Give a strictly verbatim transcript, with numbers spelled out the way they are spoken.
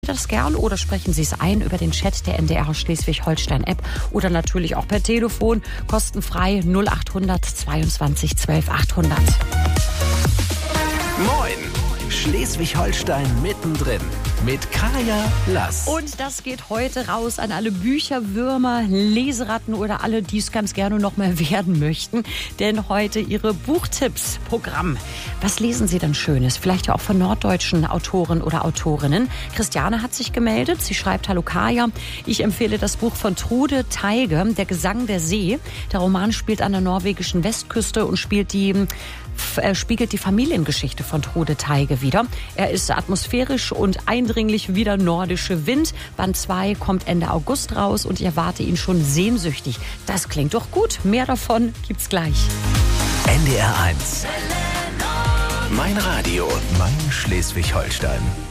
das gern oder sprechen Sie es ein über den Chat der N D R Schleswig-Holstein-App oder natürlich auch per Telefon, kostenfrei null acht hundert zweiundzwanzig zwölf achthundert. Moin! Schleswig-Holstein mittendrin mit Kaya Lass. Und das geht heute raus an alle Bücherwürmer, Leseratten oder alle, die es ganz gerne noch mal werden möchten. Denn heute Ihre Buchtipps-Programm. Was lesen Sie denn Schönes? Vielleicht ja auch von norddeutschen Autoren oder Autorinnen. Christiane hat sich gemeldet. Sie schreibt: Hallo Kaya, ich empfehle das Buch von Trude Teige, Der Gesang der See. Der Roman spielt an der norwegischen Westküste und spielt die Er spiegelt die Familiengeschichte von Trude Teige wider. Er ist atmosphärisch und eindringlich wie der nordische Wind. Band zwei kommt Ende August raus und ich erwarte ihn schon sehnsüchtig. Das klingt doch gut. Mehr davon gibt's gleich. N D R eins. Mein Radio, mein Schleswig-Holstein.